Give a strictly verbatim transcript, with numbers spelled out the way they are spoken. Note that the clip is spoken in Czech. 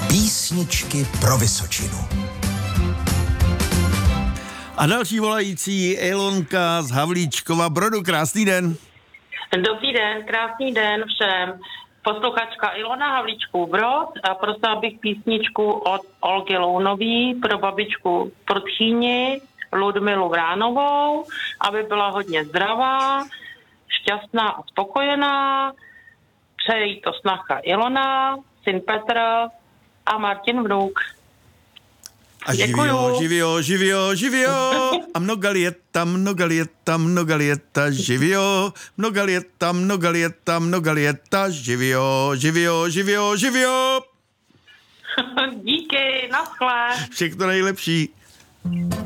Písničky pro Vysočinu. A další volající Ilonka z Havlíčkova Brodu. Krásný den. Dobrý den, krásný den všem. Posluchačka Ilona, Havlíčkův Brod, a prosila bych písničku od Olgy Lounový pro babičku v Protchíni, Ludmilu Vránovou, aby byla hodně zdravá, šťastná a spokojená. Přeji to snacha Ilona, syn Petr a Martin vnuk. A živio, živio, živio, živio. A mnoga lieta, mnoga lieta, mnoga lieta, živio. Mnoga lieta, mnoga lieta, mnoga lieta, živio, živio, živio, živio. Díky, naschle. Všechno nejlepší.